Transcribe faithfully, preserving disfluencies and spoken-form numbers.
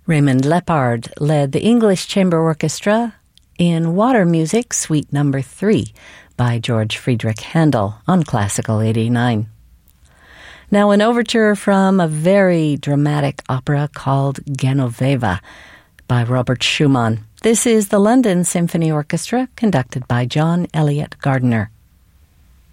Raymond Lepard led the English Chamber Orchestra in Water Music Suite Number three by George Friedrich Handel on Classical eighty-nine. Now an overture from a very dramatic opera called Genoveva by Robert Schumann. This is the London Symphony Orchestra conducted by John Eliot Gardiner.